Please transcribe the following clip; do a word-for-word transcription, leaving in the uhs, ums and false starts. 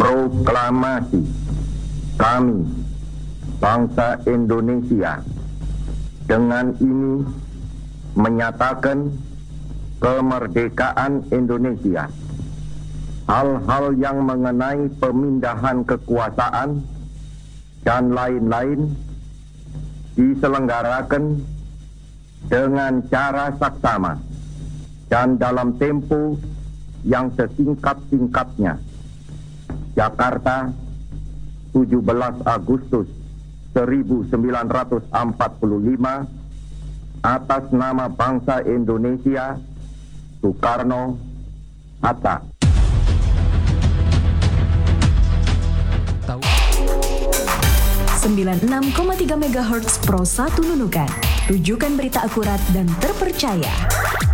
Proklamasi kami, bangsa Indonesia, dengan ini menyatakan kemerdekaan Indonesia. Hal-hal yang mengenai pemindahan kekuasaan dan lain-lain diselenggarakan dengan cara saksama dan dalam tempo yang sesingkat-singkatnya. Jakarta, tujuh belas Agustus seribu sembilan ratus empat puluh lima, atas nama bangsa Indonesia, Soekarno-Hatta. sembilan puluh enam koma tiga megahertz Pro satu Nunukan. Rujukan berita akurat dan terpercaya.